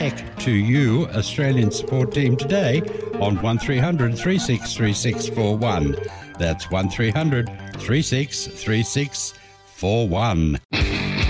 Tech to You Australian support team today on 1300 363641. That's 1300 363641.